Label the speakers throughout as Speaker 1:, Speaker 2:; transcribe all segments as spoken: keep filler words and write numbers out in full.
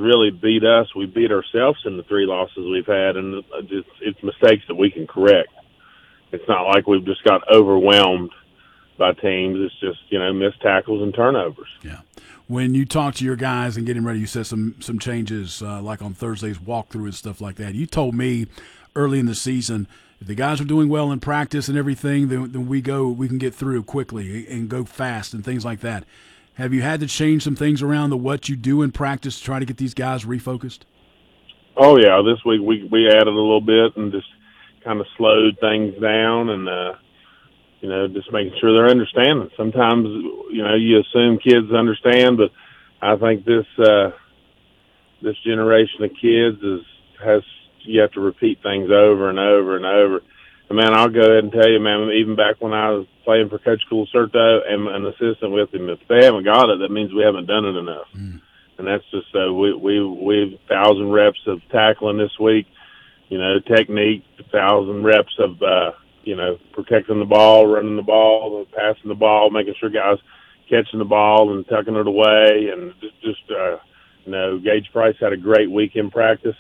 Speaker 1: really beat us. We beat ourselves in the three losses we've had, and it's, it's mistakes that we can correct. It's not like we've just got overwhelmed by teams. It's just, you know, missed tackles and turnovers.
Speaker 2: Yeah. When you talk to your guys and getting ready, you said some some changes uh, like on Thursday's walkthrough and stuff like that. You told me early in the season, if the guys are doing well in practice and everything, then, then we go, we can get through quickly and go fast and things like that. Have you had to change some things around the what you do in practice to try to get these guys refocused?
Speaker 1: Oh, yeah. This week we, we added a little bit and just kind of slowed things down and, uh, you know, just making sure they're understanding. Sometimes, you know, you assume kids understand, but I think this uh, this generation of kids is has you have to repeat things over and over and over. And, man, I'll go ahead and tell you, man, even back when I was playing for Coach Coulcerto and an assistant with him, if they haven't got it, that means we haven't done it enough. Mm. And that's just uh, we we we thousand reps of tackling this week, you know, technique, thousand reps of uh, you know, protecting the ball, running the ball, passing the ball, making sure guys catching the ball and tucking it away, and just, just uh, you know, Gage Price had a great week in practice.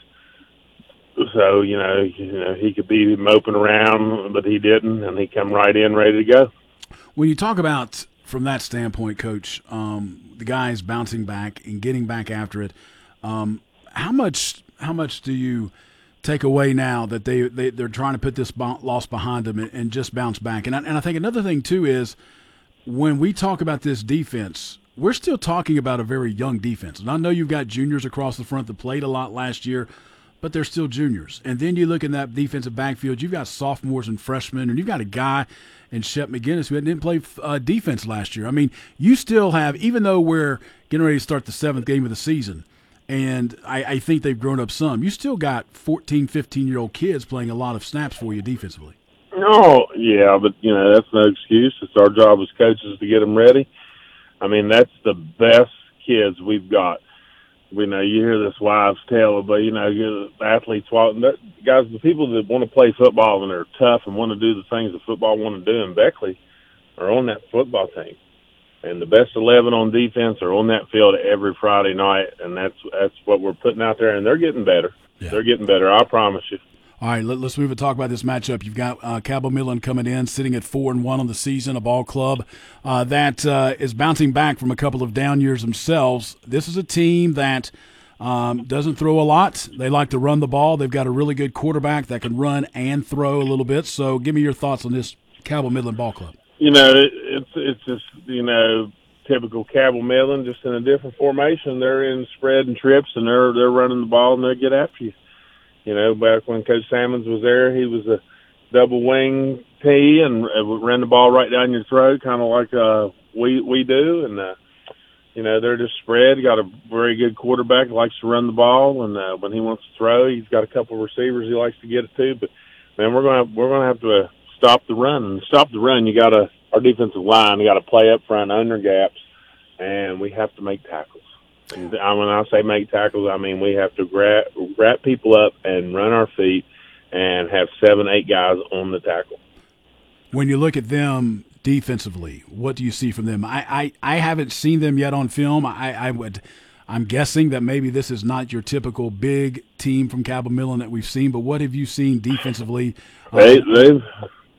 Speaker 1: So, you know, you know, he could be moping around, but he didn't, and he come right in ready to go.
Speaker 2: When you talk about, from that standpoint, Coach, um, the guys bouncing back and getting back after it, um, how much how much do you take away now that they, they, they're trying to put this loss behind them and, and just bounce back? And I, and I think another thing, too, is when we talk about this defense, we're still talking about a very young defense. And I know you've got juniors across the front that played a lot last year, but they're still juniors. And then you look in that defensive backfield, you've got sophomores and freshmen, and you've got a guy in Shep McGinnis who didn't play uh, defense last year. I mean, you still have, even though we're getting ready to start the seventh game of the season, and I, I think they've grown up some, you still got fourteen, fifteen-year-old kids playing a lot of snaps for you defensively.
Speaker 1: Oh, yeah, but, you know, that's no excuse. It's our job as coaches to get them ready. I mean, that's the best kids we've got. We know you hear this wives' tale, but, you know, you athletes, guys, the people that want to play football and are tough and want to do the things that football want to do in Beckley are on that football team. And the best eleven on defense are on that field every Friday night, and that's that's what we're putting out there, and they're getting better. Yeah. They're getting better, I promise you.
Speaker 2: All right, let, let's move and talk about this matchup. You've got uh, Cabell Midland coming in, sitting at four and one on the season, a ball club uh, that uh, is bouncing back from a couple of down years themselves. This is a team that um, doesn't throw a lot. They like to run the ball. They've got a really good quarterback that can run and throw a little bit. So give me your thoughts on this Cabell Midland ball club.
Speaker 1: You know, it, it's it's just, you know, typical Cabell Midland, just in a different formation. They're in spread and trips, and they're they're running the ball, and they'll get after you. You know, back when Coach Salmons was there, he was a double wing T and ran the ball right down your throat, kind of like uh, we we do. And uh, you know, they're just spread. Got a very good quarterback, likes to run the ball, and uh, when he wants to throw, he's got a couple of receivers he likes to get it to. But man, we're gonna we're gonna have to. Uh, Stop the run. And stop the run, you got to, our defensive line, you got to play up front under gaps, and we have to make tackles. And when I say make tackles, I mean we have to grab, wrap people up and run our feet and have seven, eight guys on the tackle.
Speaker 2: When you look at them defensively, what do you see from them? I, I, I haven't seen them yet on film. I, I would – I'm guessing that maybe this is not your typical big team from Cabell Midland that we've seen, but what have you seen defensively?
Speaker 1: They, they've –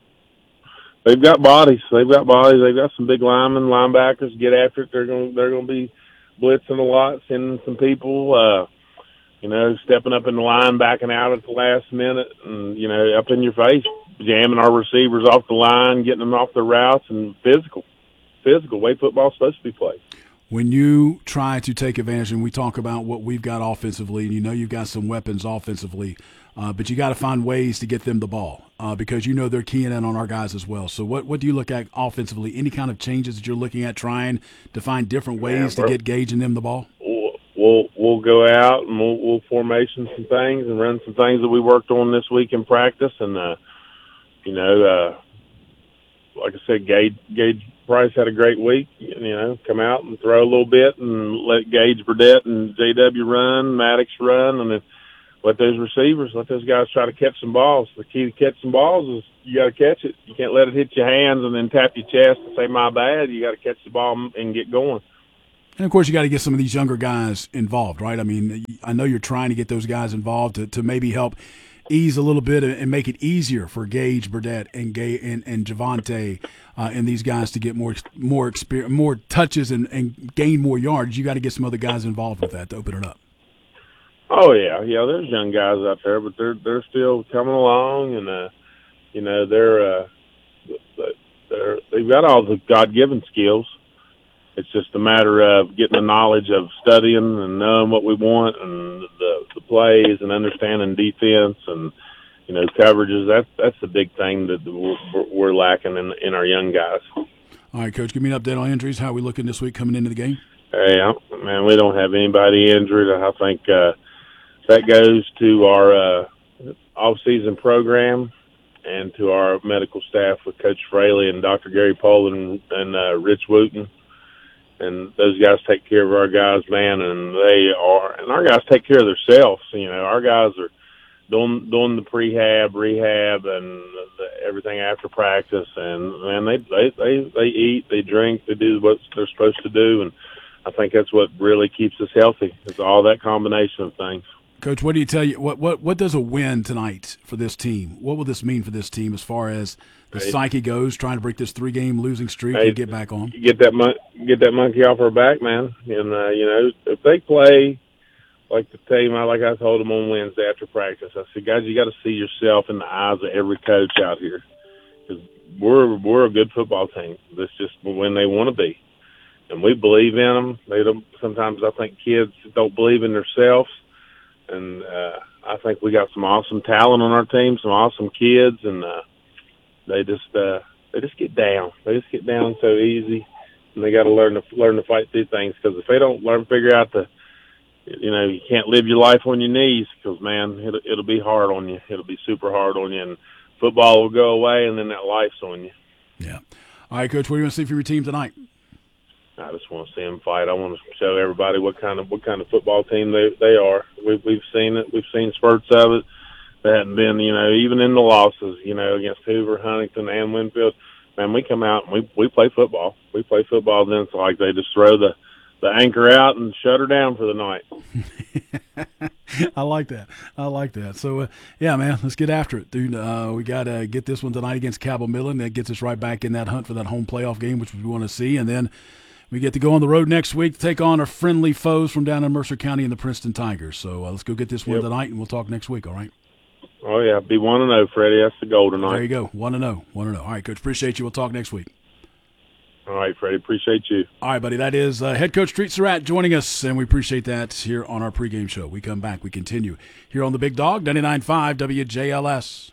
Speaker 1: They've got bodies. They've got bodies. They've got some big linemen, linebackers. Get after it. They're going. They're going to be blitzing a lot, sending some people. Uh, you know, stepping up in the line, backing out at the last minute, and you know, up in your face, jamming our receivers off the line, getting them off their routes, and physical, physical. Way football's supposed to be played.
Speaker 2: When you try to take advantage, and we talk about what we've got offensively, and you know you've got some weapons offensively, uh, but you got to find ways to get them the ball. Uh, because you know they're keying in on our guys as well. So what, what do you look at offensively? Any kind of changes that you're looking at, trying to find different ways yeah, to get Gage and them the ball?
Speaker 1: We'll we'll, we'll go out and we'll, we'll formation some things and run some things that we worked on this week in practice. And, uh, you know, uh, like I said, Gage, Gage Price had a great week. You know, come out and throw a little bit and let Gage Burdett and J W run, Maddox run, and then let those receivers, let those guys try to catch some balls. The key to catch some balls is you got to catch it. You can't let it hit your hands and then tap your chest and say, my bad. You got to catch the ball and get going.
Speaker 2: And, of course, you got to get some of these younger guys involved, right? I mean, I know you're trying to get those guys involved to, to maybe help ease a little bit and make it easier for Gage Burdett and Gay and, and Javante uh, and these guys to get more more experience, more touches and, and gain more yards. You got to get some other guys involved with that to open it up.
Speaker 1: Oh yeah, yeah. There's young guys out there, but they're they're still coming along, and uh, you know they're uh, they're they've got all the God-given skills. It's just a matter of getting the knowledge of studying and knowing what we want and the, the plays and understanding defense and, you know, coverages. That's, that's the big thing that we're, we're lacking in, in our young guys.
Speaker 2: All right, Coach, give me an update on injuries. How are we looking this week coming into the game?
Speaker 1: Hey, man, we don't have anybody injured. I think uh, that goes to our uh, off-season program and to our medical staff with Coach Fraley and Doctor Gary Poland and, and uh, Rich Wooten. And those guys take care of our guys, man, and they are, and our guys take care of themselves. You know, our guys are doing doing the prehab, rehab, and the, everything after practice. And man, they they they they eat, they drink, they do what they're supposed to do, and I think that's what really keeps us healthy. It's all that combination of things.
Speaker 2: Coach, what do you tell you? What what what does a win tonight for this team? What will this mean for this team as far as the hey, psyche goes, trying to break this three-game losing streak
Speaker 1: hey,
Speaker 2: and get back on?
Speaker 1: Get that mon- get that monkey off our back, man. And uh, you know, if they play like the team, I like I told them on Wednesday after practice, I said, guys, you got to see yourself in the eyes of every coach out here, because we're we're a good football team. That's just when they want to be, and we believe in them. They don't. Sometimes I think kids don't believe in themselves. And uh, I think we got some awesome talent on our team, some awesome kids, and uh, they just uh, they just get down. They just get down so easy, and they got to learn to learn to fight through things. Because if they don't learn to figure out the, you know, you can't live your life on your knees. Because man, it'll, it'll be hard on you. It'll be super hard on you, and football will go away, and then that life's on you.
Speaker 2: Yeah. All right, Coach. What do you want to see for your team tonight?
Speaker 1: I just want to see them fight. I want to show everybody what kind of what kind of football team they they are. We've we've seen it. We've seen spurts of it. They hadn't been, you know, even in the losses, you know, against Hoover, Huntington, and Winfield. Man, we come out and we we play football. We play football. Then it's like they just throw the the anchor out and shut her down for the night.
Speaker 2: I like that. I like that. So, uh, yeah, man, let's get after it, dude. Uh, we got to get this one tonight against Cabell Midland. That gets us right back in that hunt for that home playoff game, which we want to see, and then we get to go on the road next week to take on our friendly foes from down in Mercer County and the Princeton Tigers. So uh, let's go get this one yep. tonight, and we'll talk next week, all right?
Speaker 1: Oh, yeah. Be one and oh, Freddie. That's the goal tonight.
Speaker 2: There you go. one and oh. one and oh. All right, Coach. Appreciate you. We'll talk next week.
Speaker 1: All right, Freddie. Appreciate you.
Speaker 2: All right, buddy. That is uh, head coach Treat Surratt joining us, and we appreciate that here on our pregame show. We come back. We continue here on the Big Dog, ninety-nine point five W J L S.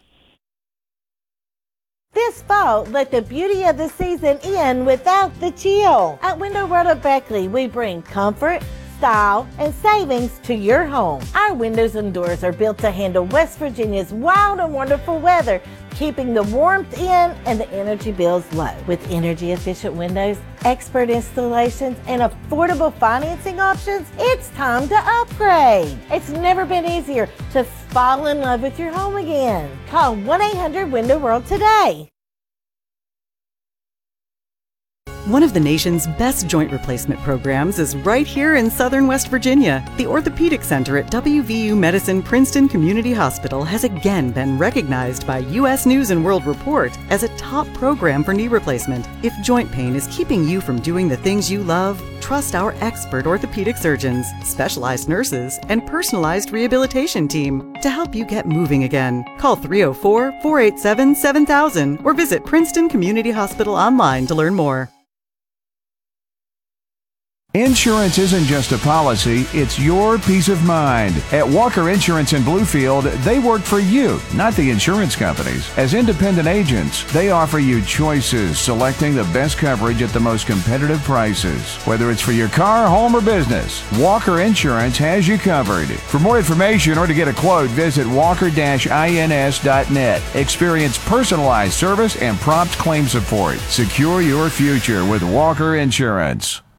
Speaker 3: This fall, let the beauty of the season in without the chill. At Window World of Beckley, we bring comfort, style, and savings to your home. Our windows and doors are built to handle West Virginia's wild and wonderful weather, keeping the warmth in and the energy bills low. With energy-efficient windows, expert installations, and affordable financing options, it's time to upgrade. It's never been easier to fall in love with your home again. Call one eight hundred window world today.
Speaker 4: One of the nation's best joint replacement programs is right here in southern West Virginia. The Orthopedic Center at W V U Medicine Princeton Community Hospital has again been recognized by U S News and World Report as a top program for knee replacement. If joint pain is keeping you from doing the things you love, trust our expert orthopedic surgeons, specialized nurses, and personalized rehabilitation team to help you get moving again. Call three oh four, four eight seven, seven thousand or visit Princeton Community Hospital online to learn more.
Speaker 5: Insurance isn't just a policy, it's your peace of mind. At Walker Insurance in Bluefield, they work for you, not the insurance companies. As independent agents, they offer you choices, selecting the best coverage at the most competitive prices. Whether it's for your car, home, or business, Walker Insurance has you covered. For more information or to get a quote, visit walker dash ins dot net. Experience personalized service and prompt claim support. Secure your future with Walker Insurance.